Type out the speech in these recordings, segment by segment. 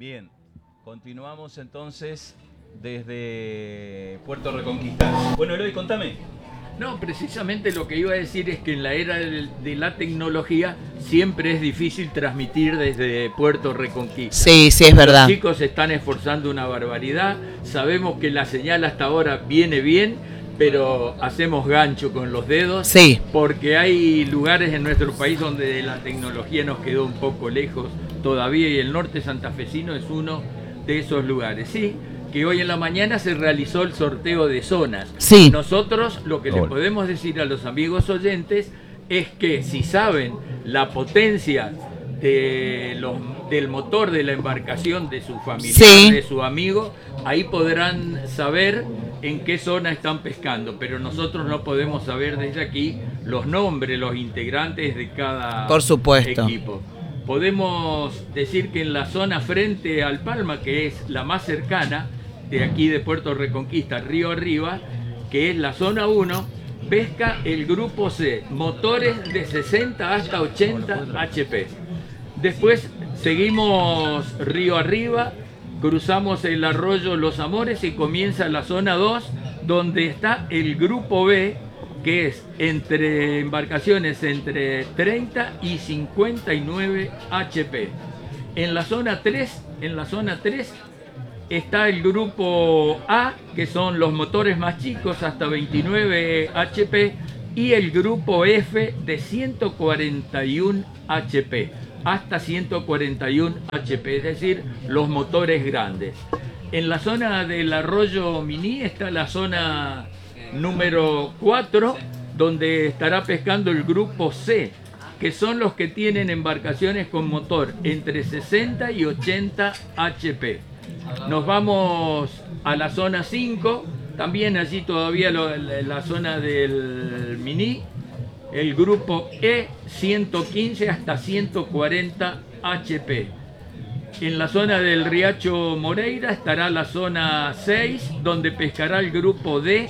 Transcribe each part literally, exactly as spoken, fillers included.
Bien, continuamos entonces desde Puerto Reconquista. Bueno, Eloy, contame. No, precisamente lo que iba a decir es que en la era de, de la tecnología siempre es difícil transmitir desde Puerto Reconquista. Sí, sí, es verdad. Los chicos se están esforzando una barbaridad. Sabemos que la señal hasta ahora viene bien, pero hacemos gancho con los dedos. Sí. Porque hay lugares en nuestro país donde la tecnología nos quedó un poco lejos todavía, y el norte santafesino es uno de esos lugares. Sí, que hoy en la mañana se realizó el sorteo de zonas. Sí. Nosotros lo que le podemos decir a los amigos oyentes es que si saben la potencia de los, del motor de la embarcación de su familiar, sí. de su amigo, ahí podrán saber en qué zona están pescando, pero nosotros no podemos saber desde aquí los nombres, los integrantes de cada Por supuesto. equipo. Podemos decir que en la zona frente al Palma, que es la más cercana de aquí de Puerto Reconquista, río arriba, que es la zona uno, pesca el grupo C, motores de sesenta hasta ochenta H P. Después seguimos río arriba, cruzamos el arroyo Los Amores y comienza la zona dos, donde está el grupo B, que es entre embarcaciones entre treinta y cincuenta y nueve H P. En la zona tres, en la zona tres está el grupo A, que son los motores más chicos hasta veintinueve H P, y el grupo F de ciento cuarenta y uno H P, hasta ciento cuarenta y uno H P, es decir, los motores grandes. En la zona del arroyo Miní está la zona número cuatro, donde estará pescando el grupo C, que son los que tienen embarcaciones con motor entre sesenta y ochenta H P. Nos vamos a la zona cinco, también allí todavía lo, la, la zona del Miní, el grupo E, ciento quince hasta ciento cuarenta H P. En la zona del Riacho Moreira estará la zona seis, donde pescará el grupo D,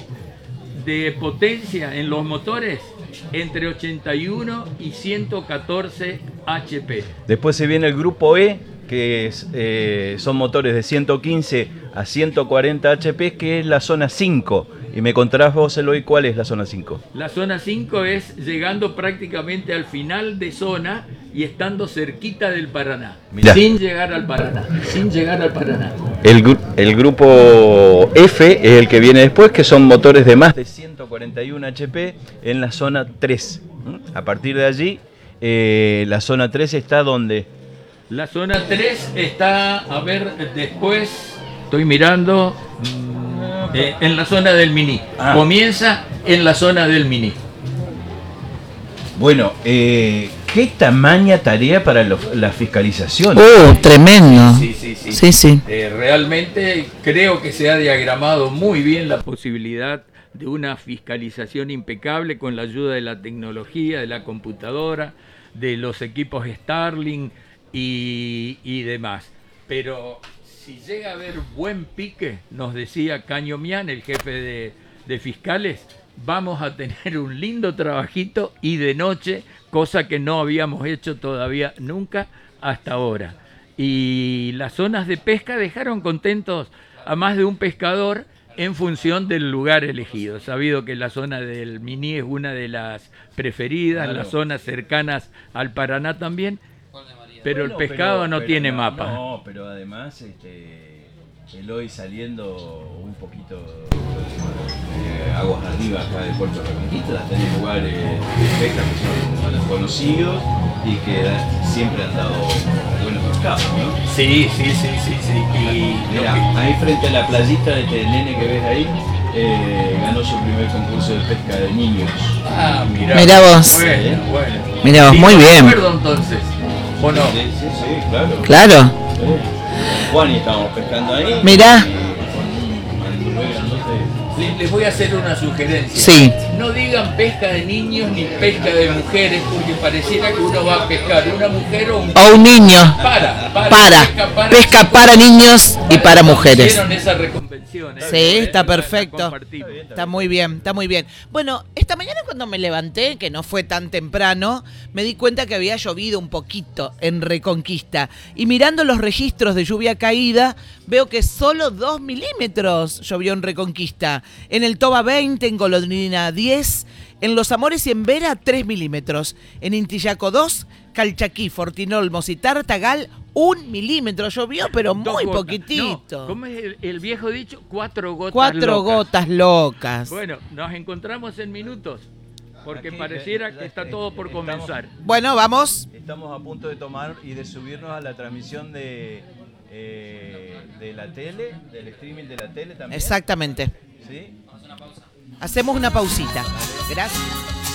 de potencia en los motores entre ochenta y uno y ciento catorce H P. Después se viene el grupo E, que es, eh, son motores de ciento quince a ciento cuarenta H P, que es la zona cinco. Y me contarás vos, Eloy, ¿cuál es la zona cinco? La zona cinco es llegando prácticamente al final de zona y estando cerquita del Paraná. Mirá. Sin llegar al Paraná, sin llegar al Paraná. El, el grupo F es el que viene después, que son motores de más de ciento cuarenta y uno H P en la zona tres. A partir de allí, eh, la zona tres está donde... La zona tres está, a ver, después, estoy mirando... Eh, en la zona del Miní. Ah. Comienza en la zona del Miní. Bueno, eh, ¿qué tamaña tarea para los, la fiscalización? ¡Oh, tremendo! Sí, sí, sí. sí, sí. Eh, realmente creo que se ha diagramado muy bien la posibilidad de una fiscalización impecable con la ayuda de la tecnología, de la computadora, de los equipos Starlink y, y demás. Pero... si llega a haber buen pique, nos decía Caño Mian, el jefe de, de fiscales, vamos a tener un lindo trabajito y de noche, cosa que no habíamos hecho todavía nunca hasta ahora. Y las zonas de pesca dejaron contentos a más de un pescador en función del lugar elegido. Sabido que la zona del Miní es una de las preferidas, claro. Las zonas cercanas al Paraná también. Pero bueno, el pescado pero, no pero tiene no, mapa. No, pero además este, Eloy saliendo un poquito de aguas arriba acá de Puerto Reconquista, tenés lugares de pesca que son conocidos y que siempre han dado buenos pescados, ¿no? Sí, sí, sí, sí, sí. Y mirá, que... ahí frente a la playita de este nene que ves ahí, eh, ganó su primer concurso de pesca de niños. Ah, mirá. Mirá vos. Bueno, bueno. Mirá vos, sí, muy bien. Recuerdo entonces. ¿O no? Sí, sí, sí, claro. Claro. Sí. Juan y estábamos pescando ahí. Mirá. Les, les voy a hacer una sugerencia. Sí. No digan pesca de niños ni pesca de mujeres, porque pareciera que uno va a pescar una mujer o un, o un niño. Para, para. Para. Pesca para, pesca para niños y para mujeres. Hicieron esa reconvención. comparación. ¿eh? Sí, Eh, está la- la perfecto. compartimos. Está muy bien, está muy bien. Bueno, esta mañana cuando me levanté, que no fue tan temprano, me di cuenta que había llovido un poquito en Reconquista. Y mirando los registros de lluvia caída, veo que solo dos milímetros llovió en Reconquista. En el Toba veinte, en Golondrina diez, en Los Amores y en Vera tres milímetros. En Intillaco dos, Calchaquí, Fortinolmos y Tartagal un milímetro. Llovió, pero Dos muy gotas. poquitito. No, ¿cómo es el, el viejo dicho? Cuatro gotas Cuatro locas. gotas locas. Bueno, nos encontramos en minutos, porque Aquí, pareciera ya- que está ya- todo por estamos- comenzar. Bueno, vamos. Estamos a punto de tomar y de subirnos a la transmisión de, eh, de la tele, del streaming de la tele también. Exactamente. ¿Sí? Hacemos una pausita. Gracias.